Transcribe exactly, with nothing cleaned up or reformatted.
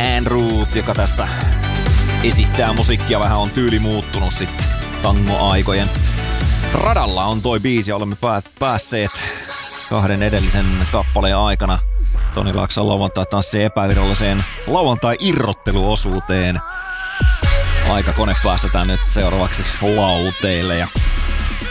Andrews, joka tässä esittää musiikkia. Vähän on tyyli muuttunut sitten tango-aikojen. Radalla on toi biisi, olemme päässeet kahden edellisen kappaleen aikana Toni Laakson lauantai-tanssien epäviralliseen lauantai-irrotteluosuuteen. Aikakone päästetään nyt seuraavaksi lauteille ja